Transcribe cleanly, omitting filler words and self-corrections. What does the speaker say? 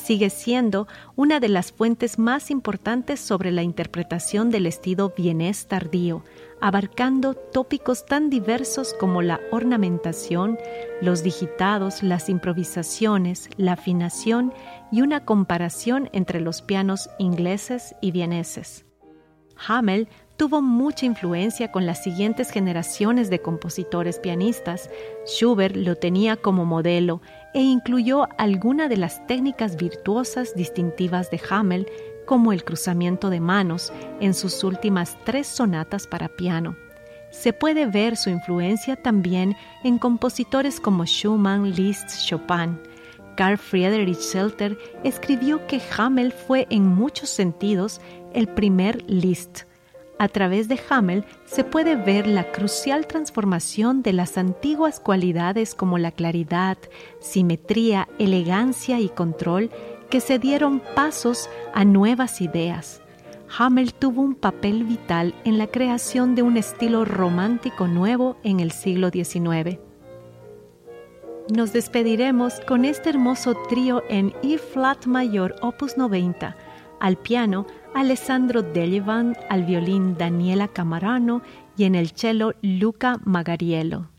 sigue siendo una de las fuentes más importantes sobre la interpretación del estilo vienés tardío, abarcando tópicos tan diversos como la ornamentación, los digitados, las improvisaciones, la afinación y una comparación entre los pianos ingleses y vieneses. Hummel tuvo mucha influencia con las siguientes generaciones de compositores pianistas. Schubert lo tenía como modelo e incluyó algunas de las técnicas virtuosas distintivas de Hummel, como el cruzamiento de manos, en sus últimas 3 sonatas para piano. Se puede ver su influencia también en compositores como Schumann, Liszt, Chopin. Carl Friedrich Zelter escribió que Hummel fue en muchos sentidos el primer Liszt. A través de Hummel se puede ver la crucial transformación de las antiguas cualidades como la claridad, simetría, elegancia y control, que se dieron pasos a nuevas ideas. Hummel tuvo un papel vital en la creación de un estilo romántico nuevo en el siglo XIX. Nos despediremos con este hermoso trío en E-flat mayor opus 90, al piano Alessandro Delevan, al violín Daniela Camarano y en el cello Luca Magariello.